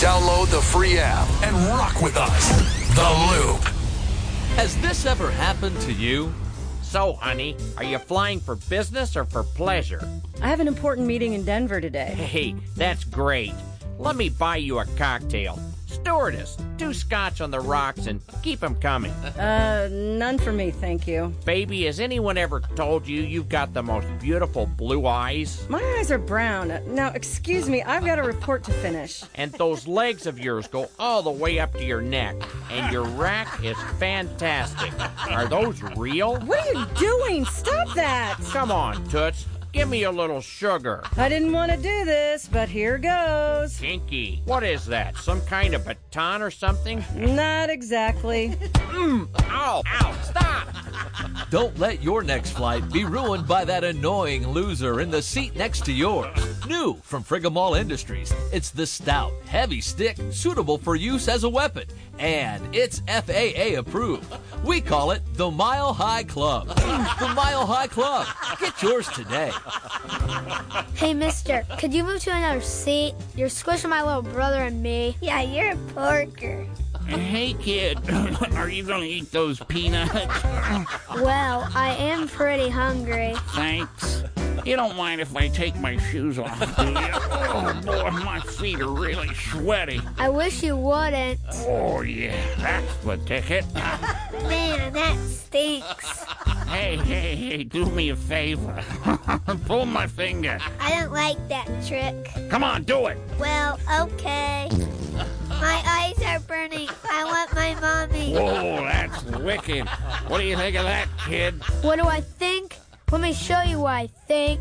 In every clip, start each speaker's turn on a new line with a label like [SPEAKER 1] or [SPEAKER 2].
[SPEAKER 1] Download the free app and rock with us. The Loop.
[SPEAKER 2] Has this ever happened to you?
[SPEAKER 3] So, honey, are you flying for business or for pleasure?
[SPEAKER 4] I have an important meeting in Denver today.
[SPEAKER 3] Hey, that's great. Let me buy you a cocktail. Stewardess, 2 scotch on the rocks and keep 'em coming.
[SPEAKER 4] None for me, thank you.
[SPEAKER 3] Baby, has anyone ever told you you've got the most beautiful blue eyes?
[SPEAKER 4] My eyes are brown. Now, excuse me, I've got a report to finish.
[SPEAKER 3] And those legs of yours go all the way up to your neck. And your rack is fantastic. Are those real?
[SPEAKER 4] What are you doing? Stop that!
[SPEAKER 3] Come on, Toots. Give me a little sugar.
[SPEAKER 4] I didn't want to do this, but here goes.
[SPEAKER 3] Kinky. What is that? Some kind of baton or something?
[SPEAKER 4] Not exactly.
[SPEAKER 3] Ow, stop!
[SPEAKER 2] Don't let your next flight be ruined by that annoying loser in the seat next to yours. New from Frigamall Industries, it's the stout, heavy stick suitable for use as a weapon, and it's FAA approved. We call it the Mile High Club. The Mile High Club. Get yours today.
[SPEAKER 5] Hey, mister, could you move to another seat? You're squishing my little brother and me. Yeah, you're a porker.
[SPEAKER 6] Hey, kid, are you going to eat those peanuts?
[SPEAKER 5] Well, I am pretty hungry.
[SPEAKER 6] Thanks. You don't mind if I take my shoes off, do you? Oh, boy, my feet are really sweaty.
[SPEAKER 5] I wish you wouldn't.
[SPEAKER 6] Oh, yeah, that's the ticket.
[SPEAKER 5] Man, that stinks.
[SPEAKER 6] Hey, do me a favor. Pull my finger.
[SPEAKER 5] I don't like that trick.
[SPEAKER 6] Come on, do it.
[SPEAKER 5] Well, okay. My eyes are burning. I want my mommy.
[SPEAKER 6] Whoa, that's wicked. What do you think of that, kid?
[SPEAKER 5] What do I think? Let me show you what I think.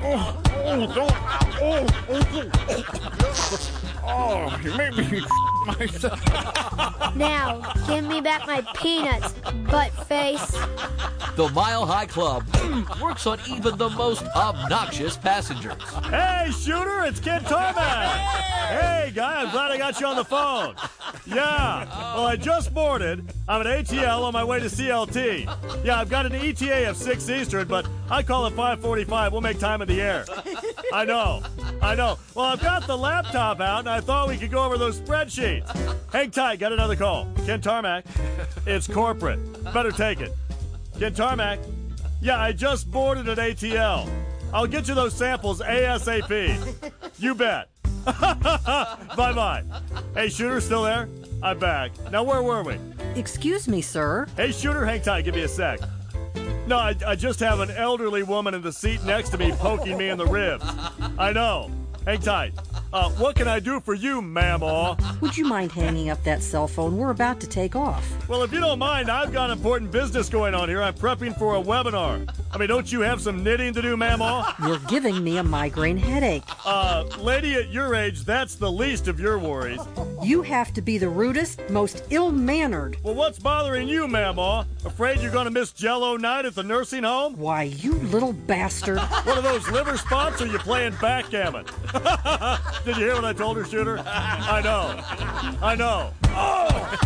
[SPEAKER 6] Oh, you made me myself.
[SPEAKER 5] Now, give me back my peanuts, butt face.
[SPEAKER 2] The Mile High Club works on even the most obnoxious passengers.
[SPEAKER 7] Hey, Shooter, it's Ken Tarmac. Hey, guy, I'm glad I got you on the phone. Yeah, well, I just boarded. I'm at ATL on my way to CLT. Yeah, I've got an ETA of 6 Eastern, but I call it 5:45. We'll make time in the air. I know. Well, I've got the laptop out, and I thought we could go over those spreadsheets. Hang tight, got another call. Ken Tarmac. It's corporate. Better take it. Ken Tarmac. Yeah, I just boarded at ATL. I'll get you those samples ASAP. You bet. Bye-bye. Hey, Shooter, still there? I'm back. Now, where were we?
[SPEAKER 8] Excuse me, sir.
[SPEAKER 7] Hey, Shooter, hang tight. Give me a sec. No, I just have an elderly woman in the seat next to me poking me in the ribs. I know. Hang tight. What can I do for you, Mamaw?
[SPEAKER 8] Would you mind hanging up that cell phone? We're about to take off.
[SPEAKER 7] Well, if you don't mind, I've got important business going on here. I'm prepping for a webinar. I mean, don't you have some knitting to do, Mamaw?
[SPEAKER 8] You're giving me a migraine headache.
[SPEAKER 7] Lady at your age, that's the least of your worries.
[SPEAKER 8] You have to be the rudest, most ill-mannered.
[SPEAKER 7] Well, what's bothering you, Mamaw? Afraid you're going to miss Jell-O night at the nursing home?
[SPEAKER 8] Why, you little bastard.
[SPEAKER 7] One of those liver spots, or you playing backgammon? Did you hear what I told her, Shooter? I know. Oh,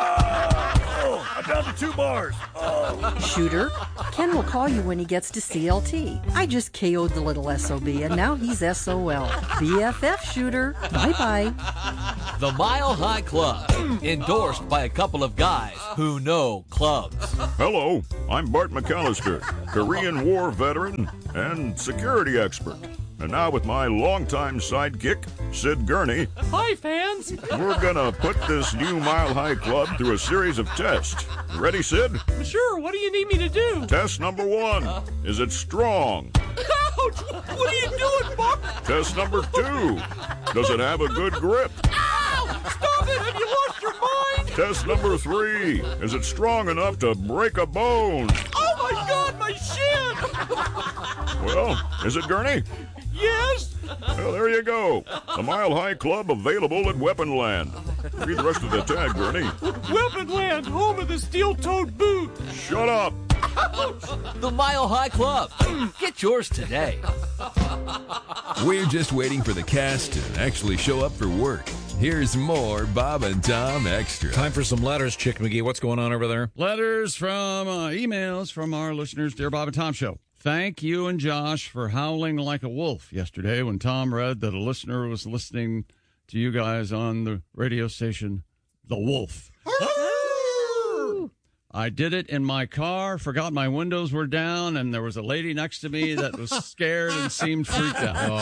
[SPEAKER 7] I'm down to 2 bars. Oh.
[SPEAKER 8] Shooter, Ken will call you when he gets to CLT. I just KO'd the little SOB, and now he's SOL. BFF, Shooter. Bye-bye.
[SPEAKER 2] The Mile High Club, endorsed by a couple of guys who know clubs.
[SPEAKER 9] Hello, I'm Bart McAllister, Korean War veteran and security expert. And now with my longtime sidekick, Sid Gurney.
[SPEAKER 10] Hi, fans.
[SPEAKER 9] We're gonna put this new Mile High Club through a series of tests. Ready, Sid?
[SPEAKER 10] Sure, what do you need me to do?
[SPEAKER 9] Test number 1. Is it strong?
[SPEAKER 10] Ouch! What are you doing, Bart?
[SPEAKER 9] Test number 2. Does it have a good grip?
[SPEAKER 10] Ow! Stop it! Have you lost your mind?
[SPEAKER 9] Test number 3. Is it strong enough to break a bone?
[SPEAKER 10] Oh my God, my shin!
[SPEAKER 9] Well, is it, Gurney?
[SPEAKER 10] Yes.
[SPEAKER 9] Well, there you go. The Mile High Club available at Weaponland. Read the rest of the tag, Gurney.
[SPEAKER 10] Weaponland, home of the steel-toed boot.
[SPEAKER 9] Shut up.
[SPEAKER 10] Ouch.
[SPEAKER 2] The Mile High Club. Get yours today.
[SPEAKER 11] We're just waiting for the cast to actually show up for work. Here's more Bob and Tom Extra.
[SPEAKER 12] Time for some letters, Chick McGee. What's going on over there? Letters from emails from our listeners, Dear Bob and Tom Show. Thank you and Josh for howling like a wolf yesterday when Tom read that a listener was listening to you guys on the radio station, The Wolf. I did it in my car, forgot my windows were down, and there was a lady next to me that was scared and seemed freaked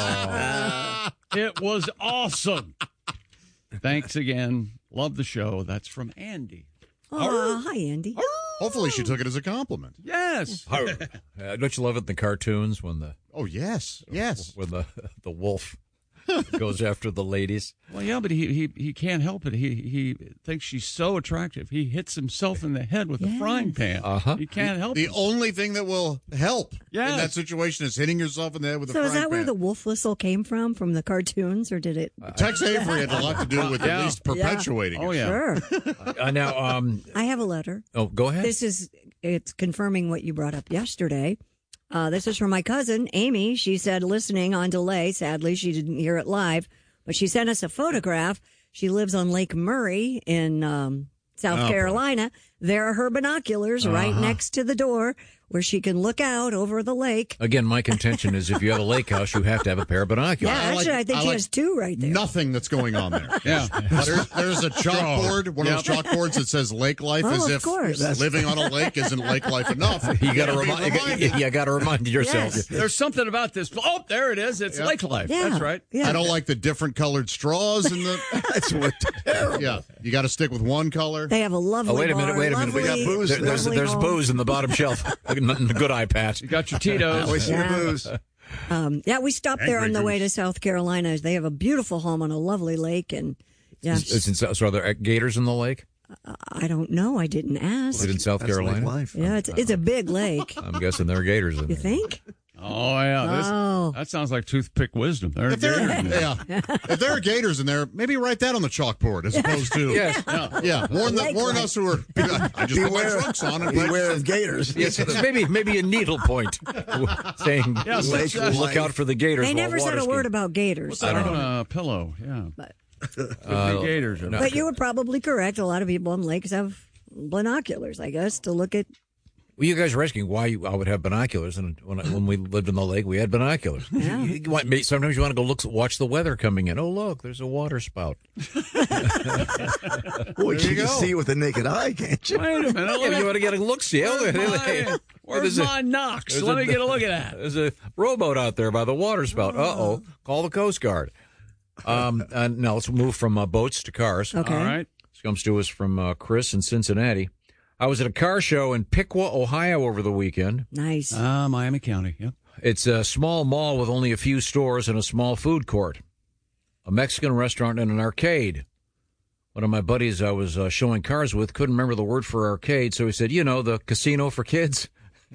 [SPEAKER 12] out. It was awesome. Thanks again. Love the show. That's from Andy.
[SPEAKER 13] Oh, hi, Andy.
[SPEAKER 14] Hopefully she took it as a compliment.
[SPEAKER 12] Yes.
[SPEAKER 15] Don't you love it in the cartoons when the
[SPEAKER 14] yes
[SPEAKER 15] when the wolf goes after the ladies?
[SPEAKER 12] Well, yeah, but he can't help it. He thinks she's so attractive. He hits himself in the head with a frying pan. He can't help it.
[SPEAKER 14] The only thing that will help in
[SPEAKER 12] Yes.
[SPEAKER 14] that situation is hitting yourself in the head with a
[SPEAKER 13] So
[SPEAKER 14] frying
[SPEAKER 13] is that
[SPEAKER 14] pan.
[SPEAKER 13] where the wolf whistle came from the cartoons, or did it?
[SPEAKER 14] Tex Avery had a lot to do with at least perpetuating it.
[SPEAKER 12] Oh, yeah.
[SPEAKER 13] Sure.
[SPEAKER 15] Now,
[SPEAKER 13] I have a letter.
[SPEAKER 15] oh, go ahead.
[SPEAKER 13] It's confirming what you brought up yesterday. This is from my cousin, Amy. She said listening on delay. Sadly, she didn't hear it live, but she sent us a photograph. She lives on Lake Murray in South Carolina. There are her binoculars right next to the door where she can look out over the lake.
[SPEAKER 15] Again, my contention is if you have a lake house, you have to have a pair of binoculars.
[SPEAKER 13] Yeah, actually, I think she has two right there.
[SPEAKER 14] Nothing that's going on there.
[SPEAKER 12] Yeah.
[SPEAKER 14] There's a chalkboard, one of those chalkboards that says lake life,
[SPEAKER 13] Oh,
[SPEAKER 14] as
[SPEAKER 13] of
[SPEAKER 14] if
[SPEAKER 13] course.
[SPEAKER 14] living on a lake isn't lake life enough.
[SPEAKER 15] You got to
[SPEAKER 14] Be
[SPEAKER 15] remind.
[SPEAKER 14] reminded.
[SPEAKER 15] You got to remind yourself.
[SPEAKER 13] Yes.
[SPEAKER 12] There's something about this. Oh, there it is. It's lake life.
[SPEAKER 13] Yeah.
[SPEAKER 12] That's right.
[SPEAKER 13] Yeah.
[SPEAKER 14] I don't like the different colored straws in the.
[SPEAKER 16] That's what terrible.
[SPEAKER 14] Yeah, you got to stick with one color.
[SPEAKER 13] They have a lovely
[SPEAKER 15] Oh, wait a minute.
[SPEAKER 13] bar,
[SPEAKER 15] Wait a minute. We got
[SPEAKER 13] lovely-
[SPEAKER 15] booze. There's
[SPEAKER 13] lovely home.
[SPEAKER 15] booze in the bottom shelf. Good eye, Pat.
[SPEAKER 12] You got your Tito's.
[SPEAKER 16] Always see the booze.
[SPEAKER 13] Yeah, we stopped there on the way to South Carolina. They have a beautiful home on a lovely lake, and yeah,
[SPEAKER 15] So are there gators in the lake?
[SPEAKER 13] I don't know. I didn't ask.
[SPEAKER 15] Is it in South
[SPEAKER 16] That's lake
[SPEAKER 15] Carolina?
[SPEAKER 16] life.
[SPEAKER 13] Yeah, it's a big lake.
[SPEAKER 15] I'm guessing there are gators in
[SPEAKER 13] You
[SPEAKER 15] there.
[SPEAKER 13] think?
[SPEAKER 12] Oh, yeah.
[SPEAKER 13] Oh.
[SPEAKER 12] That sounds like toothpick wisdom. There
[SPEAKER 14] If there, if there are gators in there, maybe write that on the chalkboard as opposed to warn us who are. I just put my trunks on and
[SPEAKER 16] Beware of gators.
[SPEAKER 15] Yes, maybe a needle point saying
[SPEAKER 16] Lake
[SPEAKER 15] look
[SPEAKER 16] life.
[SPEAKER 15] out for the gators.
[SPEAKER 13] They
[SPEAKER 15] while
[SPEAKER 13] never said
[SPEAKER 15] water
[SPEAKER 13] a word
[SPEAKER 15] skiing.
[SPEAKER 13] about gators.
[SPEAKER 12] I don't know. Pillow, yeah.
[SPEAKER 13] But,
[SPEAKER 12] Could be gators.
[SPEAKER 15] no.
[SPEAKER 13] but you were probably correct. A lot of people on lakes have binoculars, I guess, to look at.
[SPEAKER 15] Well, you guys were asking why I would have binoculars, and when we lived in the lake, we had binoculars.
[SPEAKER 13] Yeah.
[SPEAKER 15] Sometimes you want to go watch the weather coming in. Oh, look, there's a water spout.
[SPEAKER 16] Boy,
[SPEAKER 15] There
[SPEAKER 16] you
[SPEAKER 15] you
[SPEAKER 16] can
[SPEAKER 15] go.
[SPEAKER 16] see with the naked eye, can't you?
[SPEAKER 12] Wait a minute.
[SPEAKER 15] Yeah, you want to get a look-see.
[SPEAKER 12] Where's my Knox? Let me get a look at that.
[SPEAKER 15] There's a rowboat out there by the water spout. Uh-oh. Call the Coast Guard. Now, let's move from boats to cars.
[SPEAKER 13] Okay.
[SPEAKER 12] All right.
[SPEAKER 15] This comes to us from Chris in Cincinnati. I was at a car show in Piqua, Ohio over the weekend.
[SPEAKER 13] Nice.
[SPEAKER 12] Miami County, yeah.
[SPEAKER 15] It's a small mall with only a few stores and a small food court, a Mexican restaurant, and an arcade. One of my buddies I was showing cars with couldn't remember the word for arcade, so he said, the casino for kids.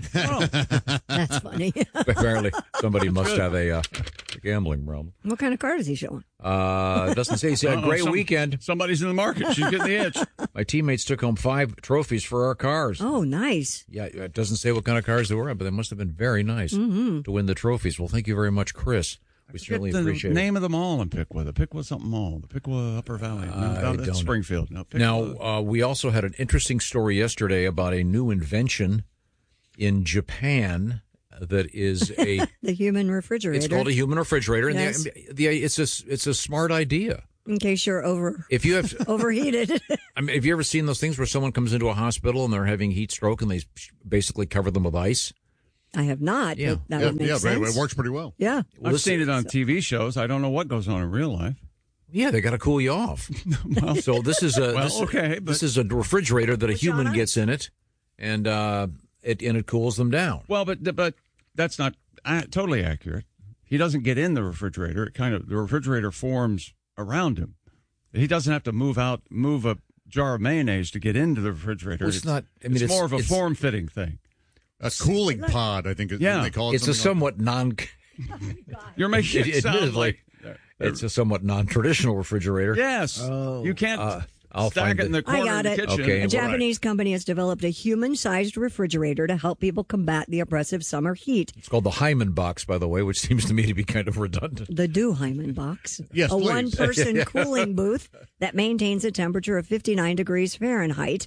[SPEAKER 13] That's funny.
[SPEAKER 15] Apparently, somebody must have a gambling problem.
[SPEAKER 13] What kind of car is he showing?
[SPEAKER 15] It doesn't say. He said, great weekend.
[SPEAKER 12] Somebody's in the market. She's getting the itch.
[SPEAKER 15] My teammates took home 5 trophies for our cars.
[SPEAKER 13] Oh, nice.
[SPEAKER 15] Yeah, it doesn't say what kind of cars they were, but they must have been very nice to win the trophies. Well, thank you very much, Chris. We certainly
[SPEAKER 12] the
[SPEAKER 15] appreciate
[SPEAKER 12] name of the mall in Piqua. The Piqua something mall. The Piqua Upper Valley. No, that's Springfield. No, Piqua.
[SPEAKER 15] Now, we also had an interesting story yesterday about a new invention in Japan that is a
[SPEAKER 13] the human refrigerator.
[SPEAKER 15] It's called a human refrigerator, and
[SPEAKER 13] Yes.
[SPEAKER 15] it's a smart idea.
[SPEAKER 13] In case you're
[SPEAKER 15] If you have
[SPEAKER 13] overheated.
[SPEAKER 15] I mean, have you ever seen those things where someone comes into a hospital and they're having heat stroke and they basically cover them with ice?
[SPEAKER 13] I have not.
[SPEAKER 15] Yeah.
[SPEAKER 13] But that would make sense.
[SPEAKER 14] It works pretty well.
[SPEAKER 13] Yeah.
[SPEAKER 12] I've seen it on TV shows. I don't know what goes on in real life.
[SPEAKER 15] Yeah, they got to cool you off. So this is a this is a refrigerator that a human gets in it, and it cools them down.
[SPEAKER 12] Well, but that's not totally accurate. He doesn't get in the refrigerator. The refrigerator forms around him. He doesn't have to move a jar of mayonnaise to get into the refrigerator.
[SPEAKER 15] Well, it's not. I mean,
[SPEAKER 12] it's more of a
[SPEAKER 15] it's
[SPEAKER 12] form-fitting thing.
[SPEAKER 14] A cooling pod, I think.
[SPEAKER 12] Yeah,
[SPEAKER 14] they call it.
[SPEAKER 15] It's a somewhat
[SPEAKER 12] You're making it sound like
[SPEAKER 15] it's a somewhat non-traditional refrigerator.
[SPEAKER 12] Yes, you can't.
[SPEAKER 15] I'll
[SPEAKER 12] stack
[SPEAKER 15] find
[SPEAKER 12] it in the corner
[SPEAKER 13] I got
[SPEAKER 12] of the
[SPEAKER 13] it.
[SPEAKER 12] kitchen.
[SPEAKER 15] Okay,
[SPEAKER 13] A Japanese company has developed a human-sized refrigerator to help people combat the oppressive summer heat.
[SPEAKER 15] It's called the Hyman box, by the way, which seems to me to be kind of redundant.
[SPEAKER 13] The Hyman box.
[SPEAKER 14] Yes,
[SPEAKER 13] a
[SPEAKER 14] please.
[SPEAKER 13] one-person
[SPEAKER 15] Yeah.
[SPEAKER 13] cooling booth that maintains a temperature of 59 degrees Fahrenheit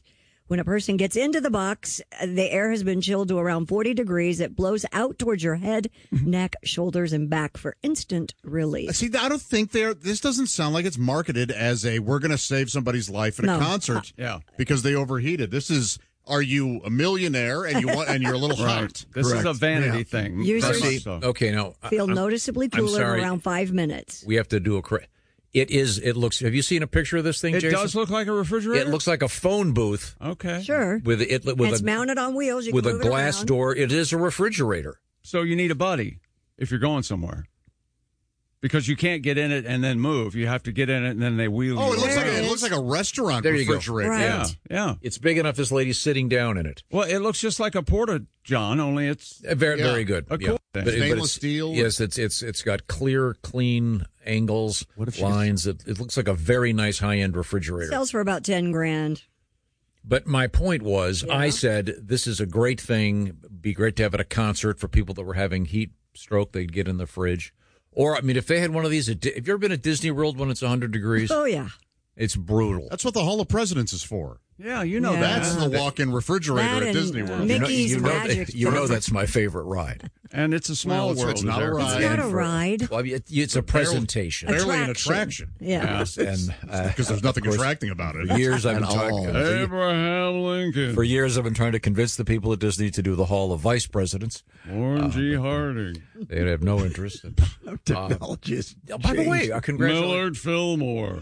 [SPEAKER 13] When a person gets into the box, the air has been chilled to around 40 degrees. It blows out towards your head, neck, shoulders, and back for instant relief.
[SPEAKER 14] See, I don't think this doesn't sound like it's marketed as we're going to save somebody's life at a concert because they overheated. This is, are you a millionaire and you're a little hot?
[SPEAKER 12] This is a vanity thing.
[SPEAKER 13] Users
[SPEAKER 15] Okay, now
[SPEAKER 13] feel noticeably cooler in around 5 minutes.
[SPEAKER 15] We have to do It looks. Have you seen a picture of this thing, Jason?
[SPEAKER 12] It does look like a refrigerator?
[SPEAKER 15] It looks like a phone booth.
[SPEAKER 12] Okay.
[SPEAKER 13] Sure. It's mounted on wheels. You
[SPEAKER 15] with
[SPEAKER 13] can
[SPEAKER 15] a
[SPEAKER 13] move it
[SPEAKER 15] glass
[SPEAKER 13] around.
[SPEAKER 15] door. It is a refrigerator.
[SPEAKER 12] So you need a buddy if you're going somewhere. Because you can't get in it and then move. You have to get in it and then they wheel you.
[SPEAKER 14] Oh, it looks like a restaurant
[SPEAKER 15] There you go.
[SPEAKER 14] refrigerator.
[SPEAKER 13] Right.
[SPEAKER 12] Yeah.
[SPEAKER 15] It's big enough this lady's sitting down in it.
[SPEAKER 12] Well, it looks just like a Porta-John, only it's
[SPEAKER 15] Very good.
[SPEAKER 12] a cool thing.
[SPEAKER 14] Stainless steel.
[SPEAKER 15] Yes, it's got clear, clean angles, lines. It looks like a very nice high-end refrigerator.
[SPEAKER 13] Sells for about 10 grand.
[SPEAKER 15] But my point was, I said this is a great thing. Be great to have at a concert for people that were having heat stroke. They'd get in the fridge. Or, I mean, if they had one of these, have you ever been at Disney World when it's 100 degrees?
[SPEAKER 13] Oh, yeah.
[SPEAKER 15] It's brutal.
[SPEAKER 14] That's what the Hall of Presidents is for.
[SPEAKER 12] Yeah, you know
[SPEAKER 14] That's the walk-in refrigerator at Disney World.
[SPEAKER 13] Mickey's Magic.
[SPEAKER 15] You know that's my favorite ride.
[SPEAKER 12] And it's a small world.
[SPEAKER 14] It's not a ride.
[SPEAKER 13] It's not a ride.
[SPEAKER 15] Well, it's a presentation.
[SPEAKER 14] Barely an attraction.
[SPEAKER 13] Yeah.
[SPEAKER 15] Yes, and
[SPEAKER 14] because there's nothing attracting about it.
[SPEAKER 15] For years I've been talking.
[SPEAKER 12] Abraham Lincoln.
[SPEAKER 15] For years I've been trying to convince the people at Disney to do the Hall of Vice Presidents.
[SPEAKER 12] Warren G. Harding.
[SPEAKER 15] They have no interest.
[SPEAKER 16] Technology is
[SPEAKER 15] by the way, congratulations.
[SPEAKER 12] Millard Fillmore.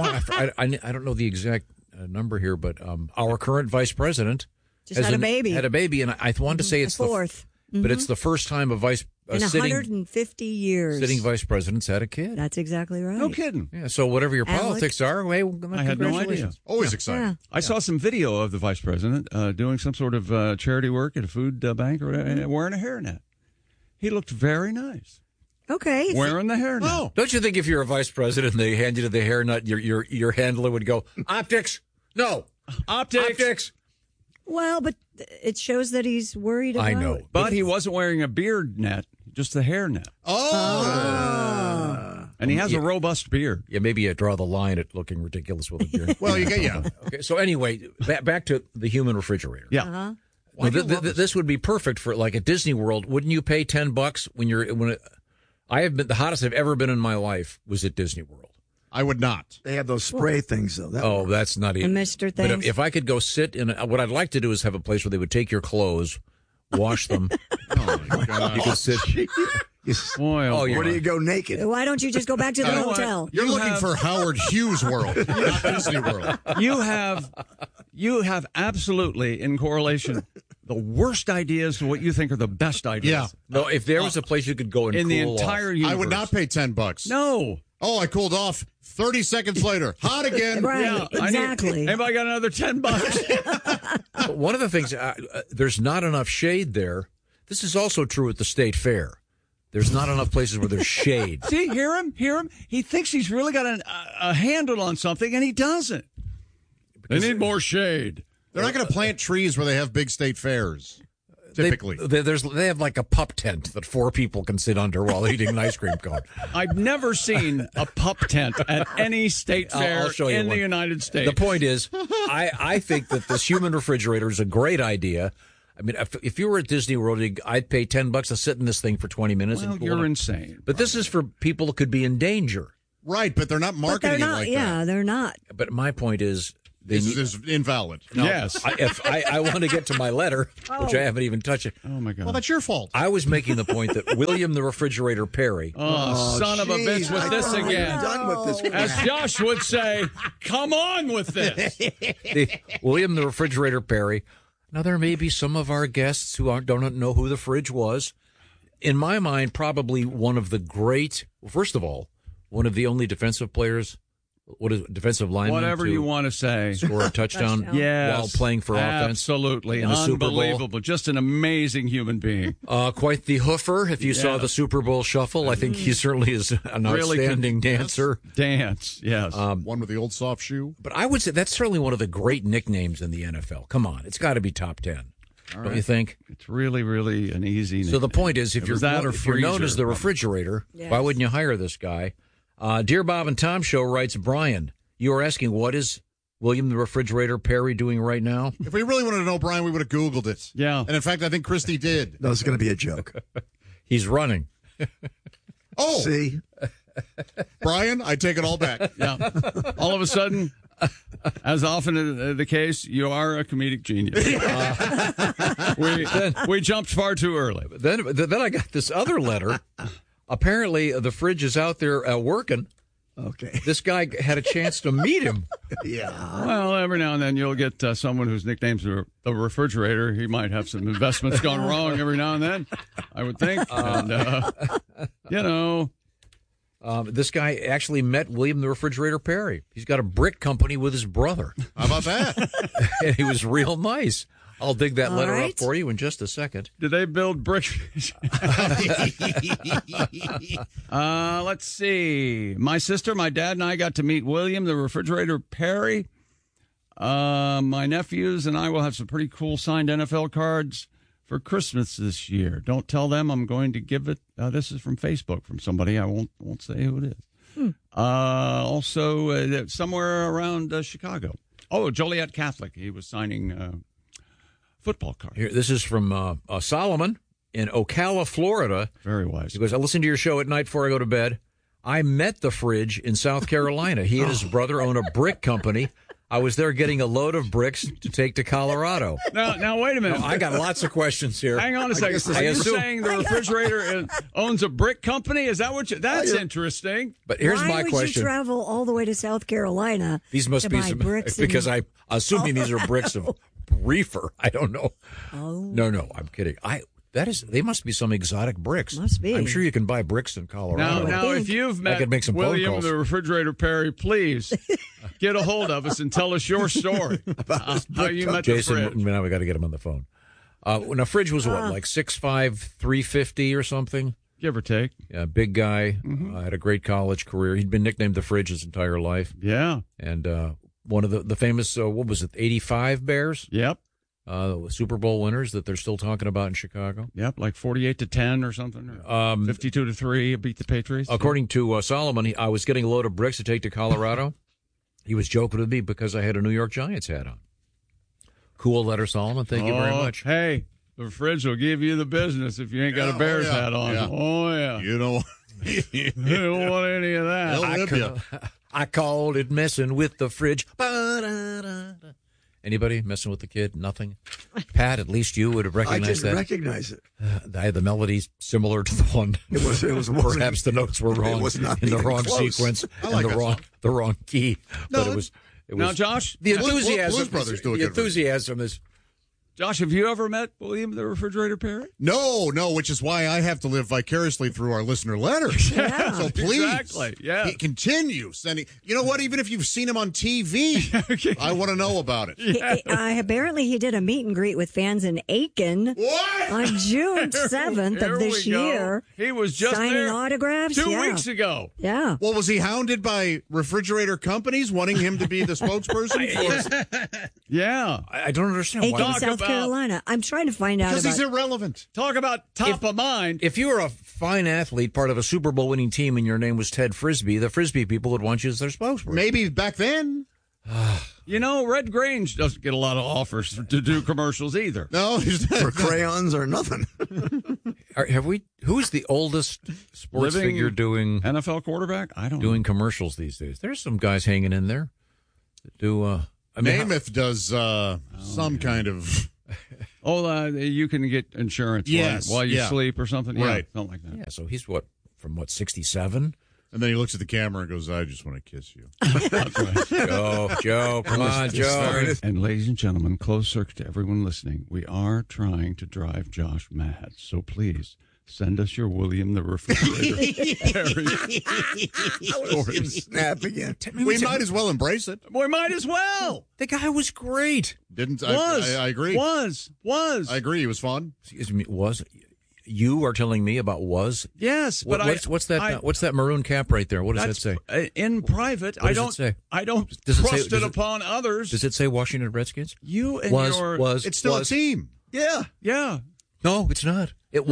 [SPEAKER 15] I don't know the exact number here, but our current vice president
[SPEAKER 13] Just had a baby.
[SPEAKER 15] Had a baby, and I wanted to say it's
[SPEAKER 13] fourth.
[SPEAKER 15] But it's the first time a
[SPEAKER 13] in 150 years.
[SPEAKER 15] Sitting vice president's had a kid.
[SPEAKER 13] That's exactly right.
[SPEAKER 12] No kidding.
[SPEAKER 15] Yeah, so whatever your politics are,
[SPEAKER 12] I had no idea.
[SPEAKER 14] Always exciting.
[SPEAKER 13] Yeah.
[SPEAKER 12] I saw some video of the vice president doing some sort of charity work at a food bank or wearing a hairnet. He looked very nice.
[SPEAKER 13] Okay.
[SPEAKER 12] Wearing the hairnet.
[SPEAKER 15] Oh. Don't you think if you're a vice president and they hand you the hairnet, your handler would go, optics? No. Optics.
[SPEAKER 13] Well, but it shows that he's worried about
[SPEAKER 15] I know.
[SPEAKER 12] But he wasn't wearing a beard net, just the hair net.
[SPEAKER 14] Oh.
[SPEAKER 12] And he has a robust beard.
[SPEAKER 15] Yeah, maybe you draw the line at looking ridiculous with a beard.
[SPEAKER 14] Well, you get
[SPEAKER 15] Okay, so anyway, back to the human refrigerator.
[SPEAKER 12] Yeah.
[SPEAKER 13] Uh-huh.
[SPEAKER 15] Now, this would be perfect for like at Disney World. Wouldn't you pay $10 I have been the hottest I've ever been in my life was at Disney World.
[SPEAKER 14] I would not.
[SPEAKER 16] They have those spray things, though.
[SPEAKER 15] That's not even.
[SPEAKER 13] The Mr.
[SPEAKER 15] But
[SPEAKER 13] things.
[SPEAKER 15] if I could go sit in, what I'd like to do is have a place where they would take your clothes, wash them.
[SPEAKER 14] Oh my God!
[SPEAKER 15] You could sit.
[SPEAKER 12] Where
[SPEAKER 16] do you go naked?
[SPEAKER 13] Why don't you just go back to the hotel?
[SPEAKER 14] You're looking for Howard Hughes World, not Disney World.
[SPEAKER 12] You have absolutely in correlation the worst ideas to what you think are the best ideas.
[SPEAKER 14] Yeah.
[SPEAKER 15] No, if there was a place you could go and
[SPEAKER 12] in
[SPEAKER 15] cool
[SPEAKER 12] the entire
[SPEAKER 15] off.
[SPEAKER 12] universe,
[SPEAKER 14] I would not pay $10.
[SPEAKER 12] No.
[SPEAKER 14] Oh, I cooled off. 30 seconds later, hot again.
[SPEAKER 13] Right,
[SPEAKER 12] Yeah,
[SPEAKER 13] exactly.
[SPEAKER 12] Anybody got another $10?
[SPEAKER 15] But one of the things, there's not enough shade there. This is also true at the State Fair. There's not enough places where there's shade.
[SPEAKER 12] See, hear him? He thinks he's really got a handle on something, and he doesn't. They need more shade.
[SPEAKER 14] They're not going to plant trees where they have big state fairs. Typically,
[SPEAKER 15] they have like a pup tent that 4 people can sit under while eating an ice cream cone.
[SPEAKER 12] I've never seen a pup tent at any state fair
[SPEAKER 15] I'll show you
[SPEAKER 12] in
[SPEAKER 15] one.
[SPEAKER 12] the United States.
[SPEAKER 15] The point is, I think that this human refrigerator is a great idea. I mean, if you were at Disney World, I'd pay $10 to sit in this thing for 20 minutes.
[SPEAKER 12] Well,
[SPEAKER 15] and cool
[SPEAKER 12] you're
[SPEAKER 15] it.
[SPEAKER 12] insane.
[SPEAKER 15] But this is for people who could be in danger.
[SPEAKER 14] right? But they're not marketing it like that.
[SPEAKER 13] They're not.
[SPEAKER 15] But my point is,
[SPEAKER 14] This is invalid.
[SPEAKER 15] No,
[SPEAKER 12] Yes.
[SPEAKER 15] I want to get to my letter, which I haven't even touched.
[SPEAKER 12] Oh, my God.
[SPEAKER 14] Well, that's your fault.
[SPEAKER 15] I was making the point that William the Refrigerator Perry.
[SPEAKER 12] Oh, son of a bitch with this again.
[SPEAKER 16] Done with this.
[SPEAKER 12] As Josh would say, come on with this.
[SPEAKER 15] William the Refrigerator Perry. Now, there may be some of our guests who don't know who the fridge was. In my mind, probably one of the great, first of all, one of the only defensive players, defensive lineman.
[SPEAKER 12] Whatever you want to say.
[SPEAKER 15] Score a touchdown
[SPEAKER 12] Yes,
[SPEAKER 15] while playing for offense.
[SPEAKER 12] Absolutely.
[SPEAKER 15] in the Super Bowl.
[SPEAKER 12] Unbelievable. Just an amazing human being.
[SPEAKER 15] Quite the hoofer. If you saw the Super Bowl shuffle, I think he certainly is an outstanding dancer.
[SPEAKER 12] Dance, yes.
[SPEAKER 14] One with the old soft shoe.
[SPEAKER 15] But I would say that's certainly one of the great nicknames in the NFL. Come on, it's got to be top 10. Don't you think?
[SPEAKER 12] It's really, really an easy
[SPEAKER 15] So the point is, if you're known as the refrigerator, why wouldn't you hire this guy? Dear Bob and Tom Show writes Brian, you are asking what is William the Refrigerator Perry doing right now?
[SPEAKER 14] If we really wanted to know, Brian, we would have Googled it.
[SPEAKER 12] Yeah.
[SPEAKER 14] And in fact, I think Christy did.
[SPEAKER 16] That was going to be a joke.
[SPEAKER 15] He's running.
[SPEAKER 14] Oh.
[SPEAKER 16] See?
[SPEAKER 14] Brian, I take it all back.
[SPEAKER 12] Yeah. All of a sudden, as often the case, you are a comedic genius. We jumped far too early.
[SPEAKER 15] Then I got this other letter. Apparently, the fridge is out there working.
[SPEAKER 16] Okay.
[SPEAKER 15] This guy had a chance to meet him.
[SPEAKER 16] Yeah.
[SPEAKER 12] Well, every now and then you'll get someone whose nickname's the refrigerator. He might have some investments gone wrong every now and then, I would think.
[SPEAKER 15] This guy actually met William the Refrigerator Perry. He's got a brick company with his brother.
[SPEAKER 14] How about that?
[SPEAKER 15] And he was real nice. I'll dig that letter
[SPEAKER 13] right.
[SPEAKER 15] up for you in just a second.
[SPEAKER 12] Do they build bricks? Let's see. My sister, my dad, and I got to meet William the Refrigerator Perry. My nephews and I will have some pretty cool signed NFL cards for Christmas this year. Don't tell them I'm going to give it. This is from Facebook from somebody. I won't say who it is. Also, somewhere around Chicago. Oh, Joliet Catholic. He was signing football cards.
[SPEAKER 15] Here, this is from Solomon in Ocala, Florida.
[SPEAKER 12] Very wise.
[SPEAKER 15] He goes, I listen to your show at night before I go to bed. I met the fridge in South Carolina. He and his brother own a brick company. I was there getting a load of bricks to take to Colorado.
[SPEAKER 12] Now wait a minute.
[SPEAKER 15] I got lots of questions here.
[SPEAKER 12] Hang on a second. Are you saying the refrigerator owns a brick company? Is that what you... That's interesting.
[SPEAKER 15] But here's
[SPEAKER 13] Why
[SPEAKER 15] my
[SPEAKER 13] would
[SPEAKER 15] question.
[SPEAKER 13] you travel all the way to South Carolina
[SPEAKER 15] These must
[SPEAKER 13] to
[SPEAKER 15] be
[SPEAKER 13] buy
[SPEAKER 15] some...
[SPEAKER 13] bricks
[SPEAKER 15] Because
[SPEAKER 13] and...
[SPEAKER 15] I'm assuming these are bricks of reefer. I don't know.
[SPEAKER 13] Oh.
[SPEAKER 15] No, I'm kidding. They must be some exotic bricks.
[SPEAKER 13] Must be.
[SPEAKER 15] I'm sure you can buy bricks in Colorado.
[SPEAKER 12] Now, if you've met
[SPEAKER 15] could make some phone
[SPEAKER 12] William
[SPEAKER 15] calls.
[SPEAKER 12] the Refrigerator Perry, please get a hold of us and tell us your story. How you met
[SPEAKER 15] Jason,
[SPEAKER 12] the fridge.
[SPEAKER 15] now we got to get him on the phone. When a fridge was what, like 6'5", 350 or something?
[SPEAKER 12] Give or take.
[SPEAKER 15] Yeah, big guy. Had a great college career. He'd been nicknamed the Fridge his entire life.
[SPEAKER 12] Yeah.
[SPEAKER 15] And one of the famous, what was it, 85 Bears?
[SPEAKER 12] Yep.
[SPEAKER 15] Super Bowl winners that they're still talking about in Chicago.
[SPEAKER 12] Yep, like 48-10 or something. Or 52-3, beat the Patriots.
[SPEAKER 15] According to Solomon, I was getting a load of bricks to take to Colorado. He was joking with me because I had a New York Giants hat on. Cool letter, Solomon. Thank you very much.
[SPEAKER 12] Hey, the fridge will give you the business if you ain't got a Bears hat on.
[SPEAKER 14] Yeah.
[SPEAKER 12] Oh, yeah.
[SPEAKER 14] You know,
[SPEAKER 12] you don't want any of that.
[SPEAKER 15] I called it messing with the fridge. Ba-da-da-da. Anybody messing with the kid? Nothing? Pat, at least you would have recognized that.
[SPEAKER 16] I didn't recognize it.
[SPEAKER 15] The melody's similar to the one.
[SPEAKER 16] It was
[SPEAKER 15] Perhaps the notes were wrong.
[SPEAKER 16] It was not
[SPEAKER 15] in the
[SPEAKER 16] even
[SPEAKER 15] wrong
[SPEAKER 16] close.
[SPEAKER 15] sequence
[SPEAKER 14] like
[SPEAKER 15] and the wrong key.
[SPEAKER 14] No,
[SPEAKER 15] but it was
[SPEAKER 12] now, Josh,
[SPEAKER 15] the
[SPEAKER 14] Blues
[SPEAKER 15] enthusiasm.
[SPEAKER 14] Brothers do a
[SPEAKER 15] The
[SPEAKER 14] good version.
[SPEAKER 15] enthusiasm is.
[SPEAKER 12] Josh, have you ever met William the Refrigerator Perry?
[SPEAKER 14] No, which is why I have to live vicariously through our listener letters.
[SPEAKER 13] Yeah.
[SPEAKER 14] So please,
[SPEAKER 12] Exactly, yeah.
[SPEAKER 14] Continue sending. You know what? Even if you've seen him on TV, I want to know about it.
[SPEAKER 13] Apparently, he did a meet and greet with fans in Aiken
[SPEAKER 14] What?
[SPEAKER 13] on June 7th
[SPEAKER 12] Here
[SPEAKER 13] of this
[SPEAKER 12] we go.
[SPEAKER 13] year.
[SPEAKER 12] He was just
[SPEAKER 13] signing
[SPEAKER 12] there
[SPEAKER 13] autographs
[SPEAKER 12] 2
[SPEAKER 13] Yeah.
[SPEAKER 12] weeks ago.
[SPEAKER 13] Yeah.
[SPEAKER 14] Well, was he hounded by refrigerator companies wanting him to be the spokesperson for?
[SPEAKER 12] Yeah.
[SPEAKER 15] I don't understand
[SPEAKER 13] Aiken,
[SPEAKER 15] why.
[SPEAKER 13] South Carolina. I'm trying to find out
[SPEAKER 14] Because
[SPEAKER 13] about...
[SPEAKER 14] he's irrelevant.
[SPEAKER 12] Talk about top of mind.
[SPEAKER 15] If you were a fine athlete, part of a Super Bowl winning team, and your name was Ted Frisbee, the Frisbee people would want you as their spokesperson.
[SPEAKER 14] Maybe back then.
[SPEAKER 12] You know, Red Grange doesn't get a lot of offers to do commercials either.
[SPEAKER 14] No, he's not.
[SPEAKER 16] For crayons or nothing.
[SPEAKER 15] Who's the oldest sports
[SPEAKER 12] Living
[SPEAKER 15] figure doing
[SPEAKER 12] NFL quarterback? I don't
[SPEAKER 15] doing commercials these days? There's some guys hanging in there that do.
[SPEAKER 14] Namath does some kind of.
[SPEAKER 12] You can get insurance while you sleep or something. Yeah,
[SPEAKER 14] Right.
[SPEAKER 12] something like that.
[SPEAKER 15] Yeah, so he's from 67?
[SPEAKER 14] And then he looks at the camera and goes, I just want to kiss you.
[SPEAKER 15] Joe, come on, Joe.
[SPEAKER 12] And ladies and gentlemen, closed circuit to everyone listening, we are trying to drive Josh mad. So please send us your William the Refrigerator Perry
[SPEAKER 16] Snap again.
[SPEAKER 14] We might as well embrace it.
[SPEAKER 12] We might as well.
[SPEAKER 15] The guy was great.
[SPEAKER 14] Didn't
[SPEAKER 12] Was.
[SPEAKER 14] I agree.
[SPEAKER 12] Was.
[SPEAKER 14] I agree. He was fun.
[SPEAKER 15] Excuse me, was. You are telling me about was?
[SPEAKER 12] Yes, but
[SPEAKER 15] what's that maroon cap right there? What does that say?
[SPEAKER 12] In private,
[SPEAKER 15] What does it say?
[SPEAKER 12] I don't
[SPEAKER 15] Does it say-
[SPEAKER 12] trust
[SPEAKER 15] does
[SPEAKER 12] it
[SPEAKER 15] it-
[SPEAKER 12] upon others.
[SPEAKER 15] Does it say Washington Redskins?
[SPEAKER 12] You and
[SPEAKER 15] Was
[SPEAKER 12] your
[SPEAKER 15] was
[SPEAKER 14] It's still
[SPEAKER 15] was.
[SPEAKER 14] a team.
[SPEAKER 16] Yeah.
[SPEAKER 12] yeah.
[SPEAKER 15] No, it's not. It